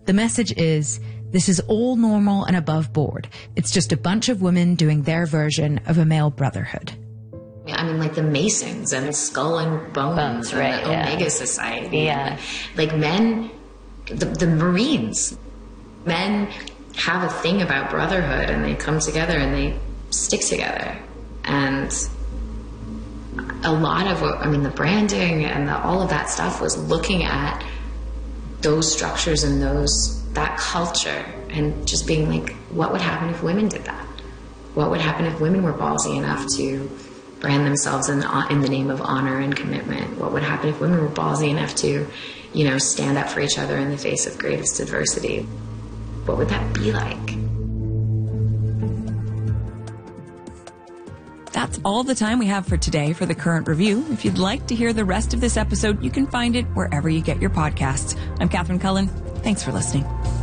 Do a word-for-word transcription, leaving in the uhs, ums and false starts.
The message is, this is all normal and above board. It's just a bunch of women doing their version of a male brotherhood. I mean, like the Masons and Skull and Bones, Bones and right, the yeah. Omega Society. Yeah. And like men, the, the Marines, men have a thing about brotherhood, and they come together and they stick together. And a lot of what, I mean, the branding and the, all of that stuff was looking at those structures and those, that culture, and just being like, what would happen if women did that? What would happen if women were ballsy enough to brand themselves in, in the name of honor and commitment? What would happen if women were ballsy enough to, you know, stand up for each other in the face of greatest adversity? What would that be like? That's all the time we have for today for The Current Review. If you'd like to hear the rest of this episode, you can find it wherever you get your podcasts. I'm Catherine Cullen. Thanks for listening.